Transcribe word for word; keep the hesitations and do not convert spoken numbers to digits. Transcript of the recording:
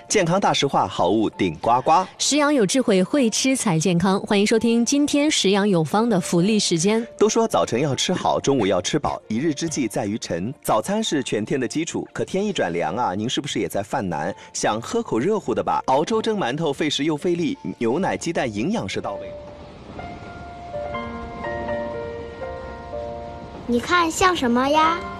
健康大实话，好物顶呱呱。 食养有智慧，会吃才健康。欢迎收听今天食养有方的福利时间。 都说早晨要吃好，中午要吃饱，一日之计在于晨。早餐是全天的基础，可天一转凉啊，您是不是也在犯难？想喝口热乎的吧？熬粥蒸馒头费时又费力，牛奶鸡蛋营养是到位。 你看像什么呀？